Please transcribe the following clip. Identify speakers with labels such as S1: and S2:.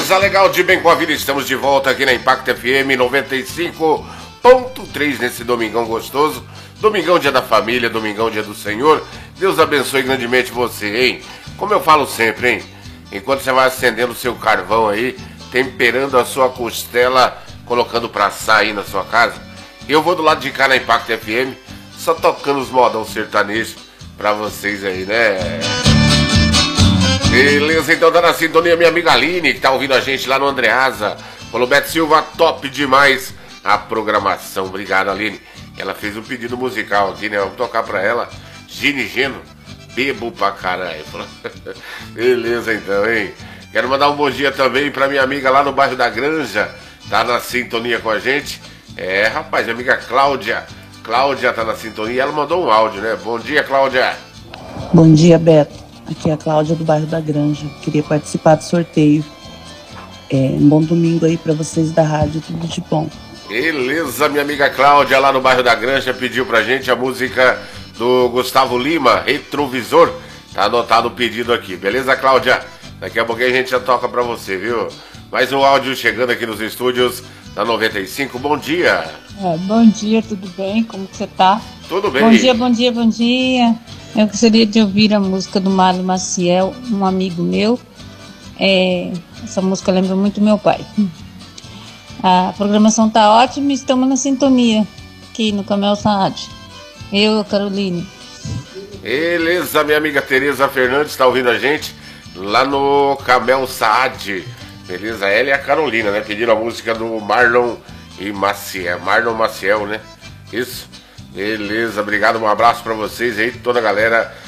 S1: Beleza, legal, de bem com a vida. Estamos de volta aqui na Impact FM 95.3 nesse domingão gostoso. Domingão, dia da família, domingão, dia do Senhor. Deus abençoe grandemente você, hein? Como eu falo sempre, hein? Enquanto você vai acendendo o seu carvão aí, temperando a sua costela, colocando pra assar aí na sua casa, eu vou do lado de cá na Impact FM, só tocando os modão sertanejos pra vocês aí, né? Beleza, então tá na sintonia minha amiga Aline, que tá ouvindo a gente lá no Andreasa. Falou, Beto Silva, top demais a programação. Obrigado, Aline. Ela fez um pedido musical aqui, né? Vamos tocar pra ela. Gine Geno, bebo pra caralho. Beleza, então, hein? Quero mandar um bom dia também pra minha amiga lá no bairro da Granja. Tá na sintonia com a gente. É, rapaz, minha amiga Cláudia. Cláudia tá na sintonia. Ela mandou um áudio, né? Bom dia, Cláudia.
S2: Bom dia, Beto. Aqui é a Cláudia do bairro da Granja. Queria participar do sorteio. Um bom domingo aí pra vocês da rádio, tudo de bom.
S1: Beleza, minha amiga Cláudia lá no bairro da Granja pediu pra gente a música do Gustavo Lima, Retrovisor. Tá anotado o pedido aqui, beleza, Cláudia? Daqui a pouquinho a gente já toca pra você, viu? Mais um áudio chegando aqui nos estúdios da 95. Bom dia.
S3: Bom dia, tudo bem? Como que você tá?
S1: Tudo bem.
S3: Bom dia, bom dia, bom dia. Eu gostaria de ouvir a música do Mário Maciel, um amigo meu. Essa música lembra muito meu pai. A programação tá ótima e estamos na sintonia aqui no Camel Saad. Eu, Caroline.
S1: Beleza, minha amiga Tereza Fernandes tá ouvindo a gente lá no Camel Saad. Beleza, ela e a Carolina, né? Pediram a música do Marlon e Maciel. Marlon Maciel, né? Isso. Beleza, obrigado, um abraço pra vocês aí, toda a galera